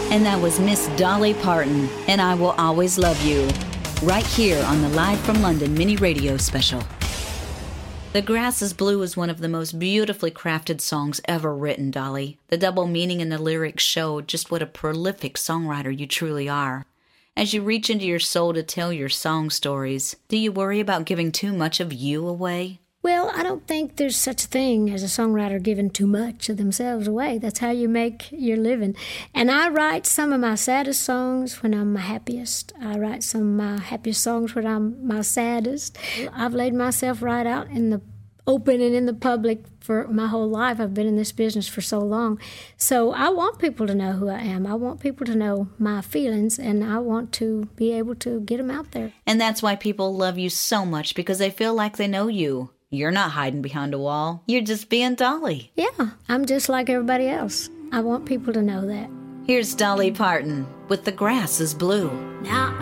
And that was Miss Dolly Parton, and I Will Always Love You, right here on the Live from London mini radio special. The Grass is Blue is one of the most beautifully crafted songs ever written, Dolly. The double meaning in the lyrics show just what a prolific songwriter you truly are. As you reach into your soul to tell your song stories, do you worry about giving too much of you away? Well, I don't think there's such a thing as a songwriter giving too much of themselves away. That's how you make your living. And I write some of my saddest songs when I'm my happiest. I write some of my happiest songs when I'm my saddest. I've laid myself right out in the open and in the public for my whole life. I've been in this business for so long. So I want people to know who I am. I want people to know my feelings, and I want to be able to get them out there. And that's why people love you so much, because they feel like they know you. You're not hiding behind a wall. You're just being Dolly. Yeah, I'm just like everybody else. I want people to know that. Here's Dolly Parton with The Grass is Blue. Now